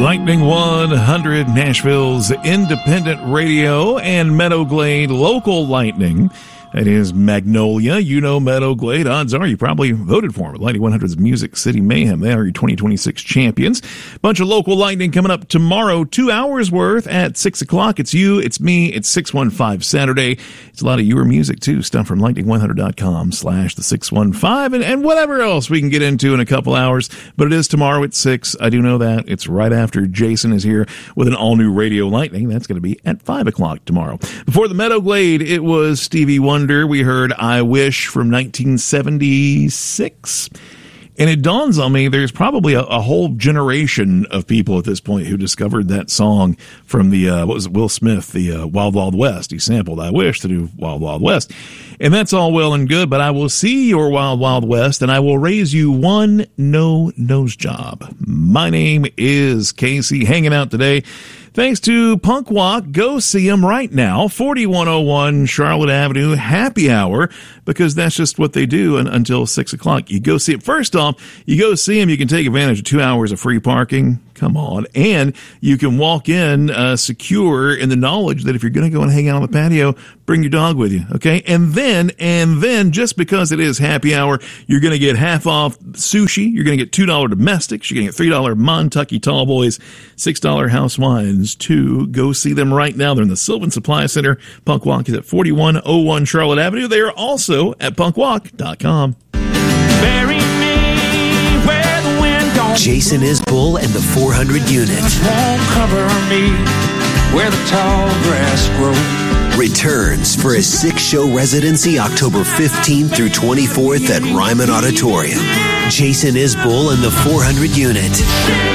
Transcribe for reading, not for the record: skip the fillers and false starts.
Lightning 100, Nashville's independent radio and Meadow Glade local lightning. That is Magnolia. You know Meadow Glade. Odds are you probably voted for them at Lightning 100's Music City Mayhem. They are your 2026 champions. Bunch of local lightning coming up tomorrow. 2 hours worth at 6 o'clock. It's you, it's me, it's 615 Saturday. It's a lot of your music too. Stuff from lightning100.com/the615 and whatever else we can get into in a couple hours. But it is tomorrow at 6. I do know that. It's right after Jason is here with an all-new Radio Lightning. That's going to be at 5 o'clock tomorrow. Before the Meadow Glade, it was Stevie Wonder. We heard I Wish from 1976. And it dawns on me there's probably a whole generation of people at this point who discovered that song from the, what was it, Will Smith, the Wild Wild West. He sampled I Wish to do Wild Wild West. And that's all well and good, but I will see your Wild Wild West and I will raise you one no-nose job. My name is Casey, hanging out today. Thanks to Punk Walk. Go see them right now. 4101 Charlotte Avenue, happy hour, because that's just what they do until 6 o'clock. You go see it. First off, you go see them, you can take advantage of 2 hours of free parking. Come on. And you can walk in secure in the knowledge that if you're going to go and hang out on the patio, bring your dog with you, okay? And then, just because it is happy hour, you're going to get half off sushi. You're going to get $2 domestics. You're going to get $3 Montucky Tall Boys, $6 house wines, too. Go see them right now. They're in the Sylvan Supply Center. Punk Walk is at 4101 Charlotte Avenue. They are also at punkwalk.com. Bury me where the wind don't Jason Isbell and the 400 Unit. won't cover me where the tall grass grows. Returns for a 6-show residency October 15th through 24th at Ryman Auditorium. Jason Isbell and the 400 Unit.